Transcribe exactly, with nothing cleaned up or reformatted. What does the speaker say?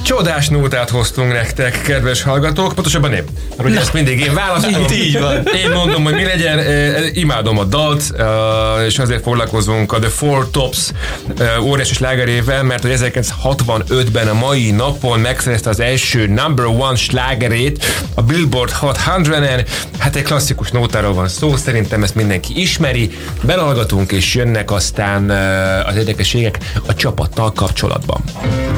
Csodás nótát hoztunk nektek, kedves hallgatók, pontosabban én. Mert ugye ezt mindig én választom. Így, így van. Én mondom, hogy mi legyen, imádom a dalt, és azért foglalkozunk a The Four Tops óriási slágerével, mert hogy ezerkilencszázhatvanötben a mai napon megszerezte az első number one slágerét a Billboard Hot százen. Hát egy klasszikus nótáról van szó, szerintem ezt mindenki ismeri. Belehallgatunk, és jönnek aztán az érdekességek a csapattal kapcsolatban.